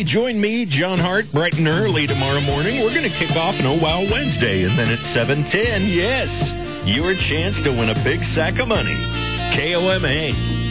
Hey, join me, John Hart, bright and early tomorrow morning. We're going to kick off an Oh Wow Wednesday, and then at 7:10, yes, your chance to win a big sack of money. KOMA.